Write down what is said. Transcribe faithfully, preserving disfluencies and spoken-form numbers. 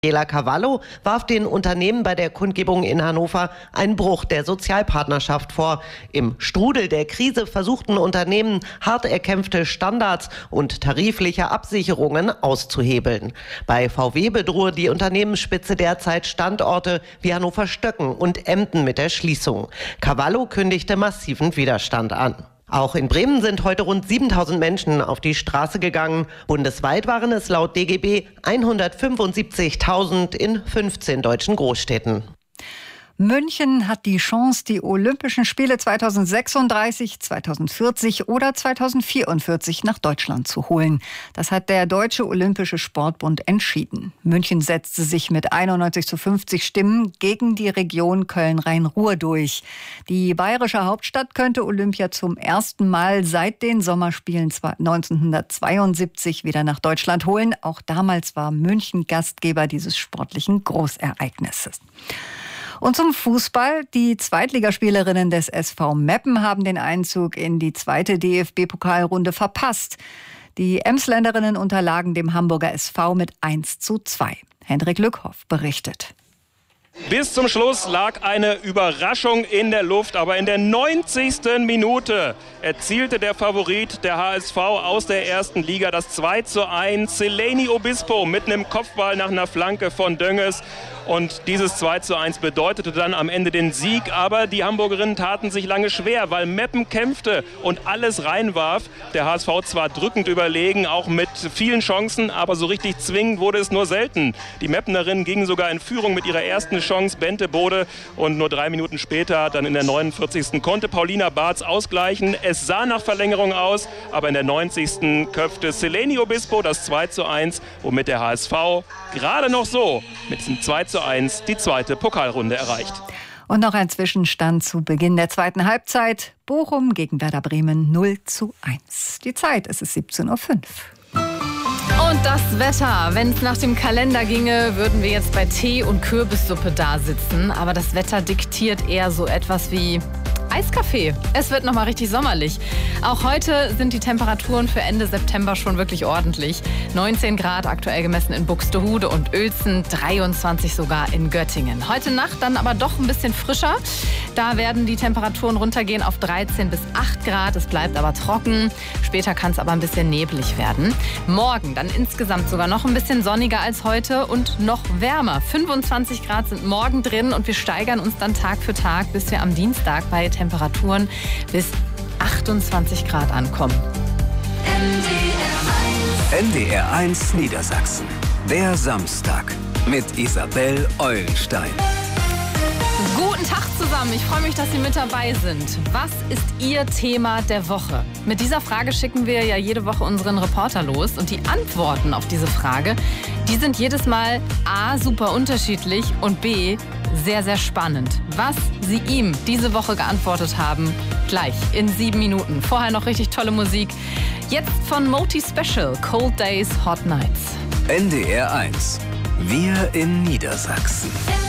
Daniela Cavallo warf den Unternehmen bei der Kundgebung in Hannover einen Bruch der Sozialpartnerschaft vor. Im Strudel der Krise versuchten Unternehmen, hart erkämpfte Standards und tarifliche Absicherungen auszuhebeln. Bei V W bedrohe die Unternehmensspitze derzeit Standorte wie Hannover-Stöcken und Emden mit der Schließung. Cavallo kündigte massiven Widerstand an. Auch in Bremen sind heute rund siebentausend Menschen auf die Straße gegangen. Bundesweit waren es laut D G B hundertfünfundsiebzigtausend in fünfzehn deutschen Großstädten. München hat die Chance, die Olympischen Spiele zweitausendsechsunddreißig, zweitausendvierzig oder zweitausendvierundvierzig nach Deutschland zu holen. Das hat der Deutsche Olympische Sportbund entschieden. München setzte sich mit einundneunzig zu fünfzig Stimmen gegen die Region Köln-Rhein-Ruhr durch. Die bayerische Hauptstadt könnte Olympia zum ersten Mal seit den Sommerspielen neunzehnhundertzweiundsiebzig wieder nach Deutschland holen. Auch damals war München Gastgeber dieses sportlichen Großereignisses. Und zum Fußball. Die Zweitligaspielerinnen des S V Meppen haben den Einzug in die zweite D F B-Pokalrunde verpasst. Die Emsländerinnen unterlagen dem Hamburger S V mit eins zu zwei. Hendrik Lückhoff berichtet. Bis zum Schluss lag eine Überraschung in der Luft, aber in der neunzigsten Minute erzielte der Favorit der H S V aus der ersten Liga das zwei zu eins. Seleni Obispo mit einem Kopfball nach einer Flanke von Dönges. Und dieses zwei zu eins bedeutete dann am Ende den Sieg. Aber die Hamburgerinnen taten sich lange schwer, weil Meppen kämpfte und alles reinwarf. Der H S V zwar drückend überlegen, auch mit vielen Chancen, aber so richtig zwingend wurde es nur selten. Die Meppenerinnen gingen sogar in Führung mit ihrer ersten Chance, Bente Bode. Und nur drei Minuten später, dann in der neunundvierzigsten konnte Paulina Barz ausgleichen. Es sah nach Verlängerung aus, aber in der neunzigsten köpfte Seleni Obispo das zwei zu eins, womit der H S V gerade noch so mit diesem zwei zu eins die zweite Pokalrunde erreicht. Und noch ein Zwischenstand zu Beginn der zweiten Halbzeit. Bochum gegen Werder Bremen null zu eins. Die Zeit, es ist siebzehn Uhr fünf. Und das Wetter. Wenn es nach dem Kalender ginge, würden wir jetzt bei Tee und Kürbissuppe da sitzen. Aber das Wetter diktiert eher so etwas wie Eiskaffee. Es wird nochmal richtig sommerlich. Auch heute sind die Temperaturen für Ende September schon wirklich ordentlich. neunzehn Grad aktuell gemessen in Buxtehude und Uelzen, dreiundzwanzig sogar in Göttingen. Heute Nacht dann aber doch ein bisschen frischer. Da werden die Temperaturen runtergehen auf dreizehn bis acht Grad. Es bleibt aber trocken. Später kann es aber ein bisschen neblig werden. Morgen dann insgesamt sogar noch ein bisschen sonniger als heute und noch wärmer. fünfundzwanzig Grad sind morgen drin und wir steigern uns dann Tag für Tag, bis wir am Dienstag bei Temperaturen bis achtundzwanzig Grad ankommen. N D R eins Niedersachsen. Der Samstag mit Isabel Eulenstein. Guten Tag zusammen, ich freue mich, dass Sie mit dabei sind. Was ist Ihr Thema der Woche? Mit dieser Frage schicken wir ja jede Woche unseren Reporter los und die Antworten auf diese Frage, die sind jedes Mal A, super unterschiedlich und B, sehr, sehr spannend. Was Sie ihm diese Woche geantwortet haben, gleich in sieben Minuten. Vorher noch richtig tolle Musik. Jetzt von Moti Special, Cold Days, Hot Nights. N D R eins. Wir in Niedersachsen.